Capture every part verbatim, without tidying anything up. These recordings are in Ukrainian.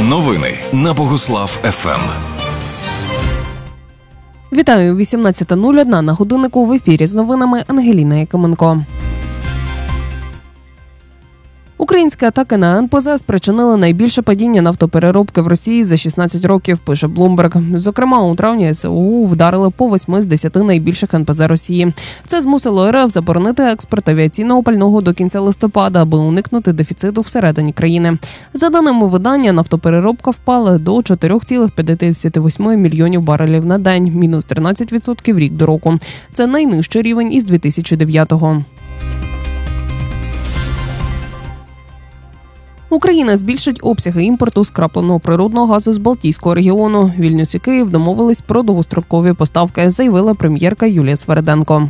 Новини на Богуслав еф ем. Вітаю, вісімнадцята нуль одна на годиннику, в ефірі з новинами Ангеліна Якименко. Українські атаки на ен пе зет спричинили найбільше падіння нафтопереробки в Росії за шістнадцять років, пише Bloomberg. Зокрема, у травні ес у вдарили по восьми з десяти найбільших ен пе зет Росії. Це змусило ер еф заборонити експорт авіаційного пального до кінця листопада, аби уникнути дефіциту всередині країни. За даними видання, нафтопереробка впала до чотирьох цілих п'ятдесят вісім мільйонів барелів на день, мінус тринадцять відсотків рік до року. Це найнижчий рівень із дві тисячі дев'ятого. Україна збільшить обсяги імпорту скрапленого природного газу з Балтійського регіону. Вільнюс і Київ домовились про довгострокові поставки, заявила прем'єрка Юлія Свериденко.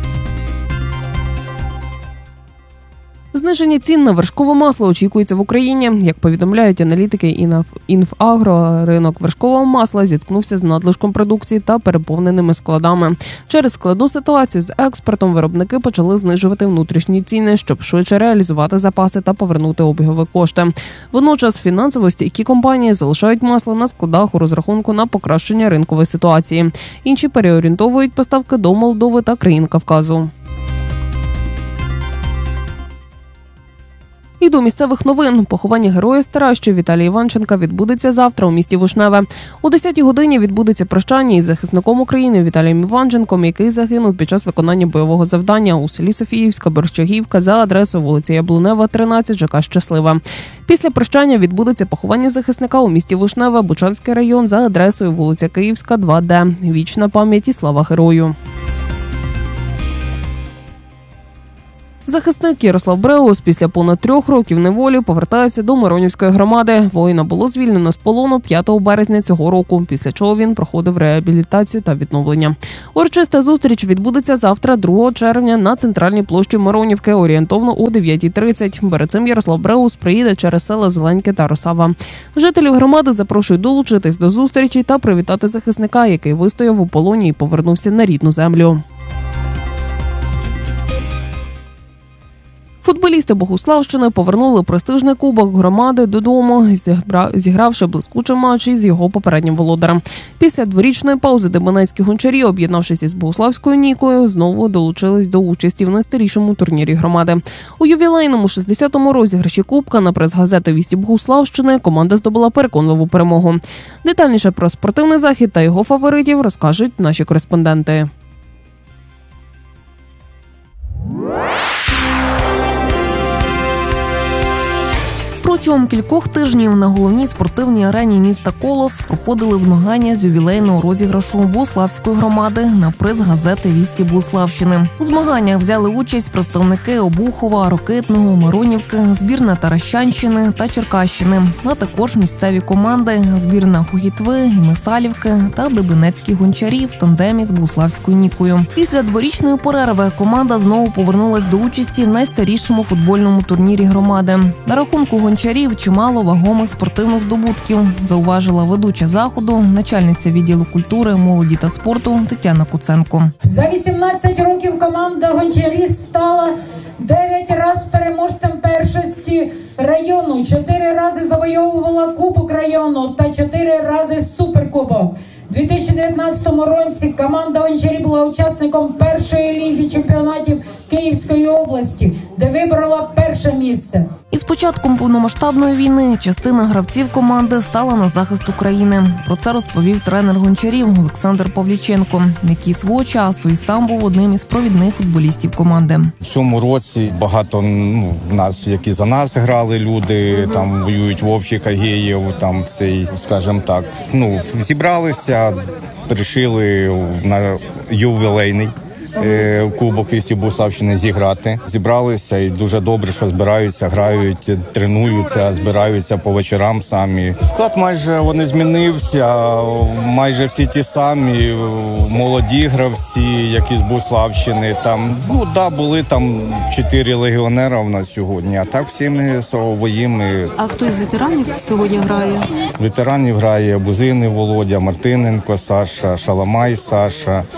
Зниження цін на вершкове масло очікується в Україні. Як повідомляють аналітики Інфагро, ринок вершкового масла зіткнувся з надлишком продукції та переповненими складами. Через складну ситуацію з експортом виробники почали знижувати внутрішні ціни, щоб швидше реалізувати запаси та повернути обігові кошти. Водночас фінансово стійкі компанії залишають масло на складах у розрахунку на покращення ринкової ситуації. Інші переорієнтовують поставки до Молдови та країн Кавказу. І до місцевих новин. Поховання героя Стараща Віталія Іванченка відбудеться завтра у місті Вишневе. О десятій годині відбудеться прощання із захисником України Віталієм Іванченком, який загинув під час виконання бойового завдання у селі Софіївська, Борщагівка за адресою вулиця Яблунева, тринадцять, ЖК Щаслива. Після прощання відбудеться поховання захисника у місті Вишневе, Бучанський район за адресою вулиця Київська, два Д. Вічна пам'ять і слава герою. Захисник Ярослав Бреус після понад трьох років неволі повертається до Миронівської громади. Воїна було звільнено з полону п'ятого березня цього року, після чого він проходив реабілітацію та відновлення. Урочиста зустріч відбудеться завтра, другого червня, на центральній площі Миронівки, орієнтовно о дев'ятій тридцять. Перед цим Ярослав Бреус приїде через села Зеленьке та Росава. Жителів громади запрошують долучитись до зустрічі та привітати захисника, який вистояв у полоні і повернувся на рідну землю. Футболісти Богуславщини повернули престижний кубок громади додому, зігравши блискучий матч із його попереднім володарем. Після дворічної паузи дебенецькі гончарі, об'єднавшись із Богуславською Нікою, знову долучились до участі в найстарішому турнірі громади. У ювілейному шістдесятому розіграші кубка на прес-газети «Вісті Богуславщини» команда здобула переконливу перемогу. Детальніше про спортивний захід та його фаворитів розкажуть наші кореспонденти. Протягом кількох тижнів на головній спортивній арені міста Колос проходили змагання з ювілейного розіграшу Богуславської громади на приз газети «Вісті Богуславщини». У змаганнях взяли участь представники Обухова, Рокитного, Миронівки, збірна Таращанщини та Черкащини, а також місцеві команди збірна Хухітви, Мисалівки та дебенецькі гончарі в тандемі з Богуславською Нікою. Після дворічної перерви команда знову повернулась до участі в найстарішому футбольному турнірі громади. На рахунку гончарів чимало вагомих спортивних здобутків, зауважила ведуча заходу, начальниця відділу культури, молоді та спорту Тетяна Куценко. За вісімнадцять років команда гончарів стала дев'ять разів переможцем першості району, чотири рази завойовувала Кубок району та чотири рази суперкубок. У дві тисячі дев'ятнадцятому році команда гончарів була учасником першої ліги чемпіонатів Київської області, де вибрала перше місце. Із початком повномасштабної війни частина гравців команди стала на захист України. Про це розповів тренер гончарів Олександр Павліченко, який свого часу і сам був одним із провідних футболістів команди. В цьому році багато ну, нас, які за нас грали люди, угу. там воюють Вовчик, Агеєв, там цей, скажімо так, ну, зібралися, вирішили на ювілейний Кубок «Вісті Богуславщини» зіграти. Зібралися і дуже добре, що збираються, грають, тренуються, збираються по вечорам самі. Склад майже вони змінився, майже всі ті самі, молоді гравці, які з Богуславщини. Там, ну, да, були там чотири легіонера у нас сьогодні, а так всі ми своїми. А хто із ветеранів сьогодні грає? Ветеранів грає Бузини Володя, Мартиненко Саша, Шаламай Саша,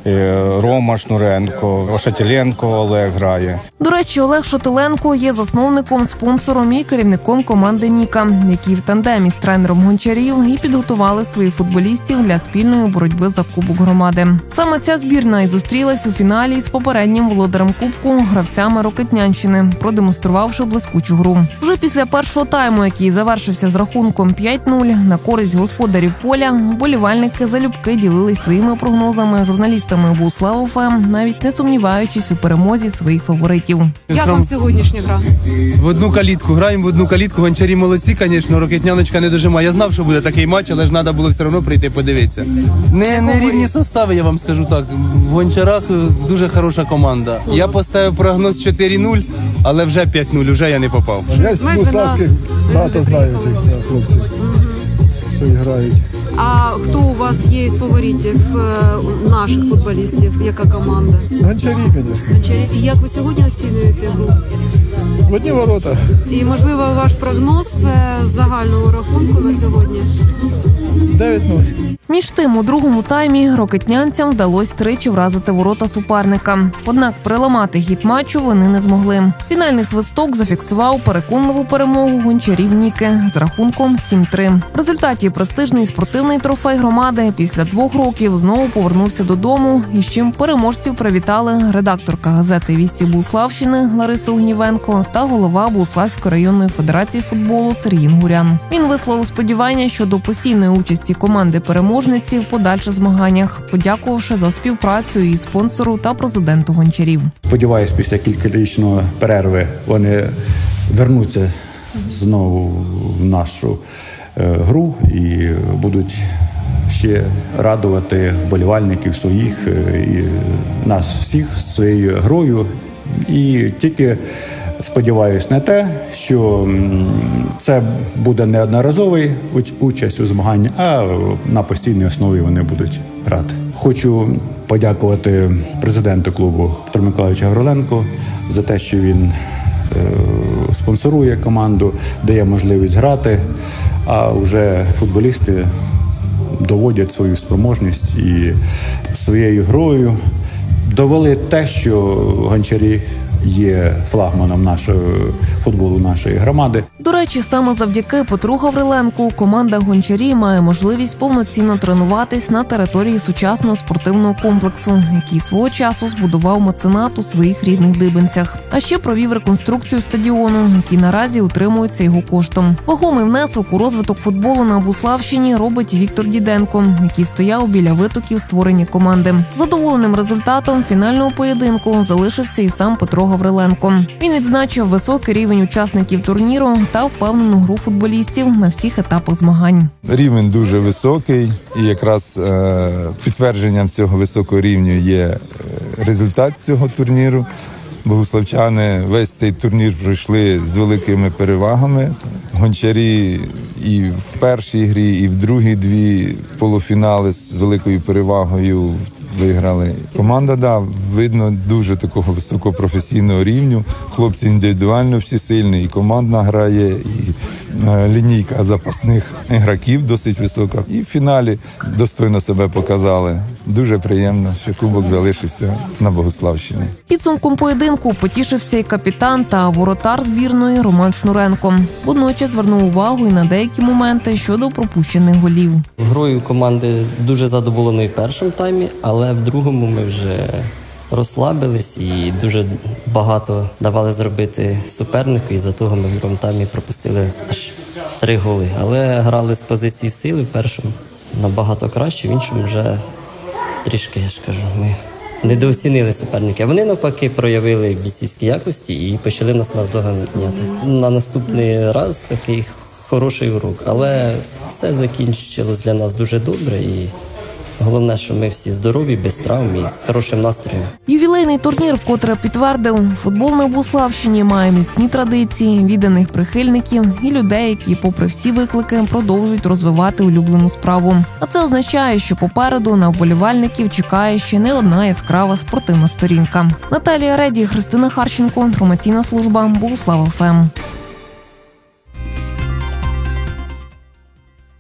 Рома Шнуренко, Ошатіленко Олег грає. До речі, Олег Шатиленко є засновником, спонсором і керівником команди «Ніка», які в тандемі з тренером Гончарів і підготували своїх футболістів для спільної боротьби за Кубок громади. Саме ця збірна і зустрілась у фіналі з попереднім володарем Кубку – гравцями Рокитнянщини, продемонструвавши блискучу гру. Вже після першого тайму, який завершився з рахунком п'ять нуль на користь господарів поля, вболівальники залюбки ділились своїми прогнозами журналістами Буслав ФМ, навіть не сумніваючись у перемозі своїх фаворитів. Як вам сьогоднішня гра? В одну калітку граємо, в одну калітку. Гончарі молодці, звісно, Рокитняночка не дожимає. Я знав, що буде такий матч, але ж треба було все одно прийти подивитися. Не, не рівні состави, я вам скажу так. В Гончарах дуже хороша команда. Я поставив прогноз чотири нуль, але вже п'ять нуль, вже я не попав. Я з Буславських багато знаю цих хлопців, що грають. А хто у вас є із фаворитів е, наших футболістів? Яка команда? Гончарі, звісно. Гончарі. І як ви сьогодні оцінюєте гру? В одні ворота. І, можливо, ваш прогноз е, загального рахунку на сьогодні? дев'ять нуль. Між тим, у другому таймі рокитнянцям вдалося тричі вразити ворота суперника. Однак переламати хід матчу вони не змогли. Фінальний свисток зафіксував переконливу перемогу гончарів «Ніки» з рахунком сім три. В результаті престижний спортивний трофей громади після двох років знову повернувся додому, і з чим переможців привітали редакторка газети «Вісті Буславщини» Лариса Огнівенко та голова Буславської районної федерації футболу Сергій Інгурян. Він висловив сподівання щодо постійної участі команди переможців в подальших змаганнях, подякувавши за співпрацю і спонсору та президенту Гончарів. Сподіваюсь, після кількарічної перерви вони вернуться знову в нашу е, гру і будуть ще радувати вболівальників своїх е, і нас всіх своєю грою. І тільки сподіваюсь на те, що це буде не одноразовий участь у змаганні, а на постійній основі вони будуть грати. Хочу подякувати президенту клубу Петру Миколайовичу Гавриленку за те, що він е, спонсорує команду, дає можливість грати, а вже футболісти доводять свою спроможність і своєю грою довели те, що Гончарі є флагманом нашого футболу, нашої громади. До речі, саме завдяки Петру Гавриленку команда «Гончарі» має можливість повноцінно тренуватись на території сучасного спортивного комплексу, який свого часу збудував меценат у своїх рідних Дибенцях. А ще провів реконструкцію стадіону, який наразі утримується його коштом. Вагомий внесок у розвиток футболу на Буславщині робить Віктор Діденко, який стояв біля витоків створення команди. Задоволеним результатом фінального поєдинку залишився і сам Петро Гавриленко. Він відзначив високий рівень учасників турніру та впевнену гру футболістів на всіх етапах змагань. Рівень дуже високий, і якраз е, підтвердженням цього високого рівня є результат цього турніру. Богуславчани весь цей турнір пройшли з великими перевагами. Гончарі і в першій грі, і в другій дві полуфінали з великою перевагою виграли. Команда, да, видно, дуже такого високопрофесійного рівню. Хлопці індивідуально всі сильні, і командна грає, і лінійка запасних гравців досить висока. І в фіналі достойно себе показали. Дуже приємно, що кубок залишився на Богуславщині. Підсумком поєдинку потішився і капітан та воротар збірної Роман Шнуренко. Водночас звернув увагу і на деякі моменти щодо пропущених голів. Грою команди дуже задоволений в першому таймі, але в другому ми вже розслабились і дуже багато давали зробити супернику, і за того ми в другому таймі пропустили аж три голи. Але грали з позиції сили в першому набагато краще, в іншому вже трішки, я ж кажу, ми недооцінили суперника. Вони навпаки проявили бійцівські якості і почали нас наздоганяти. На наступний раз такий хороший урок, але все закінчилось для нас дуже добре і головне, що ми всі здорові, без травм і з хорошим настроєм. Ювілейний турнір вкотре підтвердив, футбол на Буславщині має міцні традиції, відданих прихильників і людей, які, попри всі виклики, продовжують розвивати улюблену справу. А це означає, що попереду на вболівальників чекає ще не одна яскрава спортивна сторінка. Наталія Реді, Христина Харченко, інформаційна служба Буслав ФМ.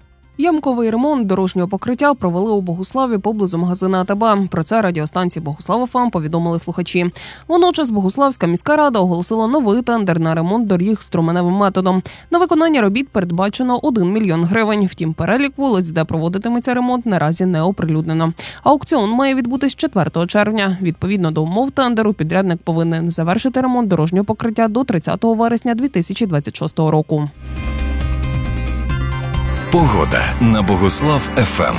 Ямковий ремонт дорожнього покриття провели у Богуславі поблизу магазина АТБ. Про це радіостанції Богуслав ФМ повідомили слухачі. Водночас Богуславська міська рада оголосила новий тендер на ремонт доріг струменевим методом. На виконання робіт передбачено один мільйон гривень. Втім, перелік вулиць, де проводитиметься ремонт, наразі не оприлюднено. Аукціон має відбутись четвертого червня. Відповідно до умов тендеру, підрядник повинен завершити ремонт дорожнього покриття до тридцятого вересня дві тисячі двадцять шостого року. Погода на Богуслав ФМ.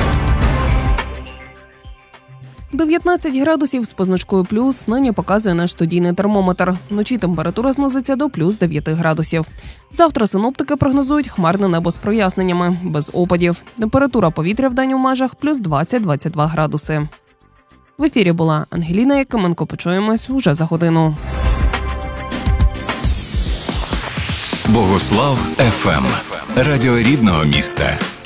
дев'ятнадцять градусів з позначкою плюс нині показує наш студійний термометр. Вночі температура знизиться до плюс дев'ять градусів. Завтра синоптики прогнозують хмарне небо з проясненнями, без опадів. Температура повітря в день у межах плюс двадцять - двадцять два градуси. В ефірі була Ангеліна Якименко. Почуємось уже за годину. Богуслав ФМ. Радіо рідного міста.